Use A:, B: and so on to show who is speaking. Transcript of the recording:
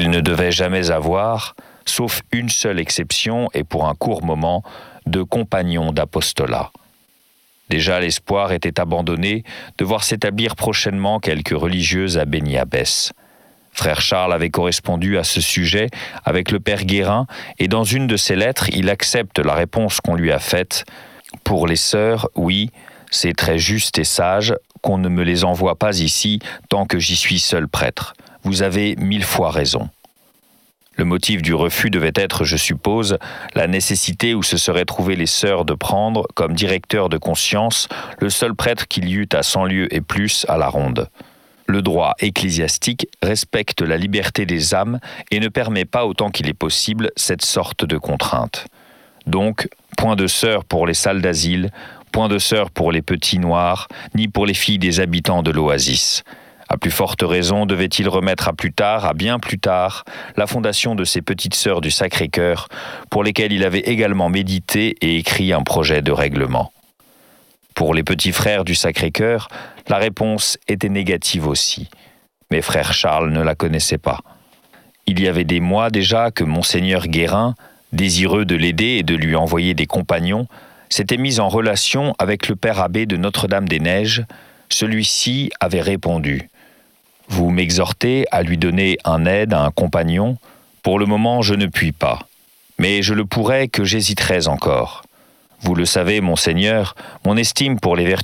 A: Il ne devait jamais avoir, sauf une seule exception et pour un court moment, de compagnon d'apostolat. Déjà l'espoir était abandonné de voir s'établir prochainement quelques religieuses à Béni-Abbès. Frère Charles avait correspondu à ce sujet avec le père Guérin et dans une de ses lettres, il accepte la réponse qu'on lui a faite. Pour les sœurs, oui, c'est très juste et sage qu'on ne me les envoie pas ici tant que j'y suis seul prêtre. Vous avez 1000 fois raison. Le motif du refus devait être, je suppose, la nécessité où se seraient trouvées les sœurs de prendre, comme directeur de conscience, le seul prêtre qu'il y eût à 100 lieues et plus à la ronde. Le droit ecclésiastique respecte la liberté des âmes et ne permet pas autant qu'il est possible cette sorte de contrainte. Donc, point de sœurs pour les salles d'asile, point de sœurs pour les petits noirs, ni pour les filles des habitants de l'oasis. À plus forte raison devait-il remettre à plus tard, à bien plus tard, la fondation de ces petites sœurs du Sacré-Cœur, pour lesquelles il avait également médité et écrit un projet de règlement. Pour les petits frères du Sacré-Cœur, la réponse était négative aussi, mais frère Charles ne la connaissait pas. Il y avait des mois déjà que monseigneur Guérin, désireux de l'aider et de lui envoyer des compagnons, s'était mis en relation avec le père abbé de Notre-Dame-des-Neiges. Celui-ci avait répondu « Vous m'exhortez à lui donner un aide à un compagnon. Pour le moment, je ne puis pas. Mais je le pourrais que j'hésiterais encore. Vous le savez, monseigneur, mon estime pour les vertus